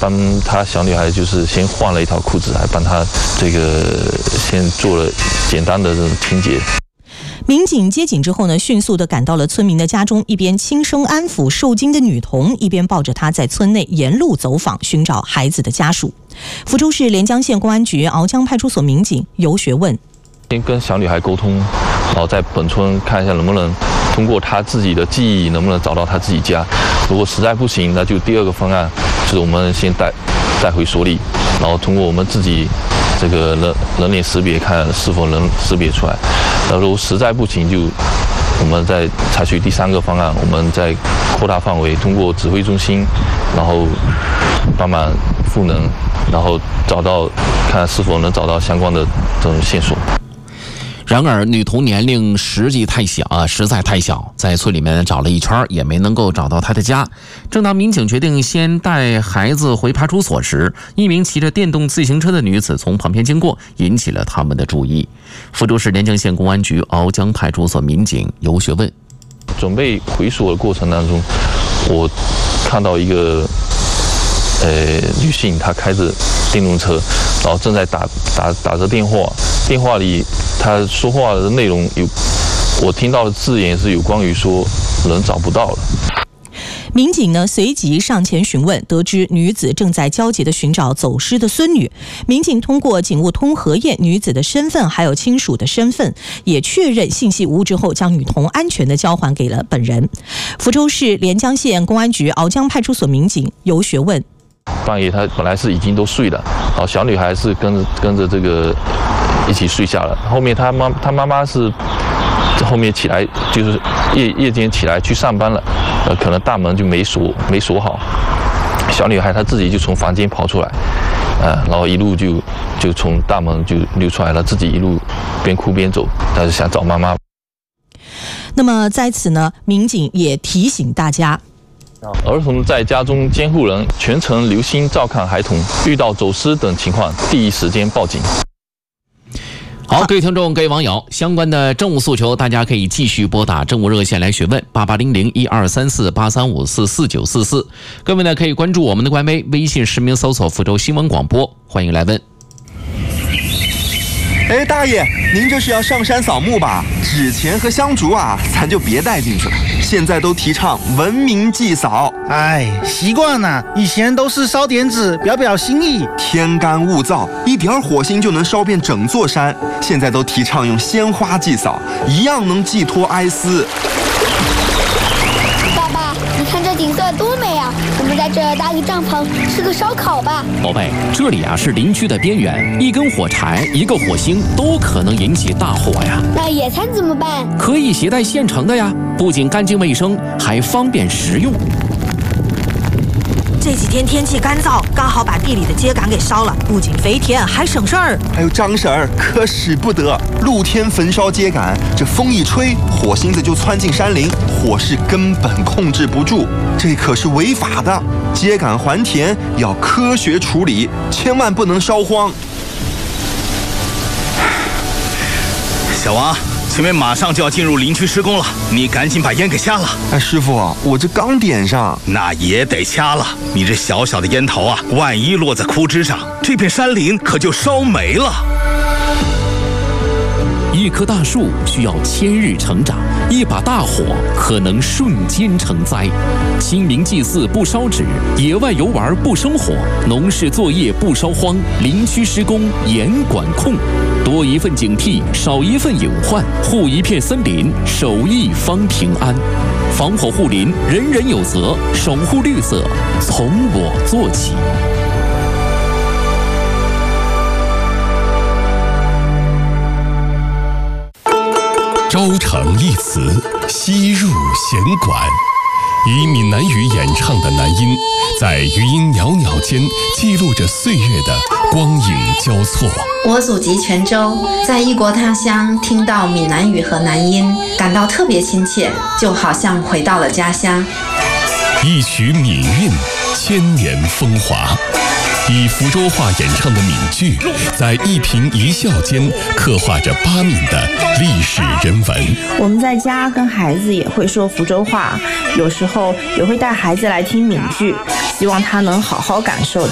帮他小女孩就是先换了一条裤子，还帮她这个先做了简单的这种清洁。 民警接警之后呢，迅速地赶到了村民的家中，一边轻声安抚受惊的女童，一边抱着她在村内沿路走访，寻找孩子的家属。福州市连江县公安局鳌江派出所民警游学问， 先跟小女孩沟通，然后在本村看一下能不能通过她自己的记忆能不能找到她自己家。如果实在不行，那就第二个方案就是我们先带回所里，然后通过我们自己这个人脸识别看是否能识别出来。那如果实在不行，就我们再采取第三个方案，我们再扩大范围，通过指挥中心，然后帮忙赋能，然后看是否能找到相关的这种线索。 然而，女童年龄实在太小，在村里面找了一圈也没能够找到她的家。正当民警决定先带孩子回派出所时，一名骑着电动自行车的女子从旁边经过，引起了他们的注意。福州市连江县公安局鳌江派出所民警游学问， 准备回所的过程当中，我看到一个女性，她开着电动车，然后正在打着电话，电话里她说话的内容我听到的字眼是有关于说人找不到了。 民警呢随即上前询问，得知女子正在焦急地寻找走失的孙女。民警通过警务通核验女子的身份，还有亲属的身份，也确认信息无误之后，将女童安全地交还给了本人。福州市连江县公安局鳌江派出所民警游学问， 半夜她本来是已经都睡了，然后小女孩是跟着这个一起睡下了。后面她妈妈是后面起来，就是夜间起来去上班了，可能大门就没锁好，小女孩她自己就从房间跑出来，然后一路就从大门就溜出来了，自己一路边哭边走，她是想找妈妈。 那么在此呢，民警也提醒大家， 儿童在家中监护人全程留心照看孩童，遇到走失等情况第一时间报警。 好，各位听众，各位网友，相关的政务诉求，大家可以继续拨打政务热线来询问8800-1234-8354-4944。各位呢，可以关注我们的官微，微信实名搜索福州新闻广播，欢迎来问。 哎，大爷，您这是要上山扫墓吧？纸钱和香烛啊，咱就别带进去了。现在都提倡文明祭扫。 哎，习惯了，以前都是烧点纸表心意。 天干物燥，一点火星就能烧遍整座山。现在都提倡用鲜花祭扫，一样能寄托哀思。 爸爸，你看这景色多美啊！我们在这搭个帐篷，吃个烧烤吧。 宝贝，这里是林区的边缘，一根火柴，一个火星都可能引起大火呀。 那野餐怎么办？ 可以携带现成的呀，不仅干净卫生，还方便食用。 这几天天气干燥，刚好把地里的秸秆给烧了，不仅肥田还省事儿。 还有张婶儿可使不得，露天焚烧秸秆，这风一吹，火星子就窜进山林，火势根本控制不住，这可是违法的。秸秆还田要科学处理，千万不能烧荒。 小王，前面马上就要进入林区施工了，你赶紧把烟给掐了。 哎，师傅，我这刚点上， 那也得掐了。你这小小的烟头啊，万一落在枯枝上，这片山林可就烧没了。 一棵大树需要千日成长，一把大火可能瞬间成灾。清明祭祀不烧纸，野外游玩不生火，农事作业不烧荒，林区施工严管控。多一份警惕，少一份隐患，护一片森林，守一方平安。防火护林，人人有责，守护绿色，从我做起。 州城一词，吸入弦管，以闽南语演唱的男音，在余音袅袅间记录着岁月的光影交错。 我祖籍泉州，在异国他乡听到闽南语和男音，感到特别亲切，就好像回到了家乡。 一曲闽韵，千年风华。以福州话演唱的闽剧，在一颦一笑间刻画着巴闽的历史人文。 我们在家跟孩子也会说福州话，有时候也会带孩子来听闽剧，希望他能好好感受